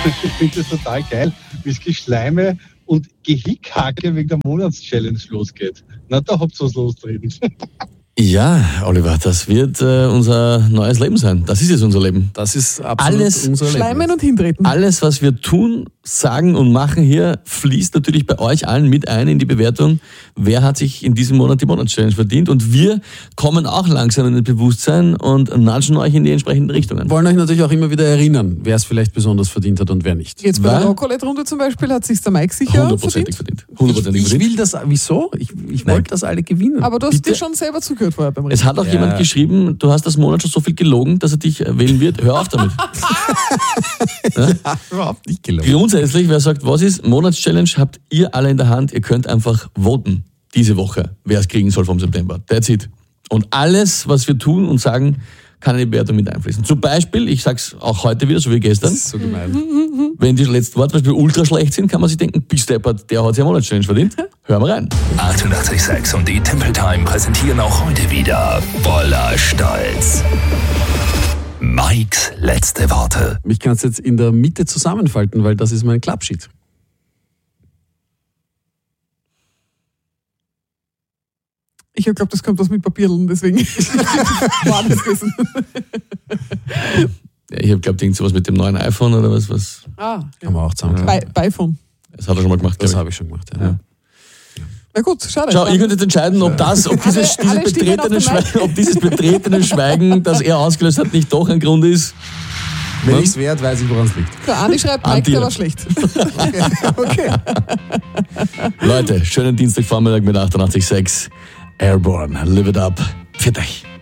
Ich finde das total geil, wie es Geschleime und Gehickhacke wegen der Monatschallenge losgeht. Na, da habt ihr was los drin. Ja, Oliver, das wird unser neues Leben sein. Das ist jetzt unser Leben. Das ist absolut Alles unser Leben. Schleimen und hintreten. Alles, was wir tun, sagen und machen hier, fließt natürlich bei euch allen mit ein in die Bewertung, wer hat sich in diesem Monat die Monatschallenge verdient. Und wir kommen auch langsam in das Bewusstsein und nudgen euch in die entsprechenden Richtungen. Wollen euch natürlich auch immer wieder erinnern, wer es vielleicht besonders verdient hat und wer nicht. Jetzt bei Weil- der Roccolette-Runde zum Beispiel hat sich der Mike sicher Hundertprozentig verdient. verdient. Hundertprozentig Ich verdient. will das, wieso? Ich wollte das alle gewinnen. Aber du hast Bitte? dir schon selber zugehört vorher beim Reden. Es hat auch jemand geschrieben, du hast das Monat schon so viel gelogen, dass er dich wählen wird. Hör auf damit. Überhaupt nicht gelungen. Grundsätzlich, wer sagt, was ist, Monatschallenge habt ihr alle in der Hand. Ihr könnt einfach voten diese Woche, wer es kriegen soll vom September. That's it. Und alles, was wir tun und sagen, kann in die Bewertung mit einfließen. Zum Beispiel, ich sag's auch heute wieder, so wie gestern, Das ist so gemein. wenn die letzten Worte zum Beispiel ultra schlecht sind, kann man sich denken, bist deppert, der hat sich eine Monatschallenge verdient. Hören wir rein. 88,6 und die Temple Time präsentieren auch heute wieder voller Stolz Mikes letzte Worte. Mich kannst jetzt in der Mitte zusammenfalten, weil das ist mein Klappsheet. Ich glaube, das kommt was mit Papierlen, deswegen war das gewesen. Ja, ich habe glaubt, irgend sowas mit dem neuen iPhone oder was. Ah, Kann man auch zusammen. Beiphone. Das hat er schon mal gemacht, Das glaube habe ich schon gemacht. Ja. Ja. Na gut, schade. Schau, ihr könnt jetzt entscheiden, ob dieses alle Stimmen auf betretene den Schweigen, ob dieses betretene Schweigen, das er ausgelöst hat, nicht doch ein Grund ist. Wenn ich es wert, weiß ich, woran es liegt. Der Andi schreibt, Mike, der war schlecht. Okay. Leute, schönen Dienstagvormittag mit 88,6. Airborne, live it up. Für dich.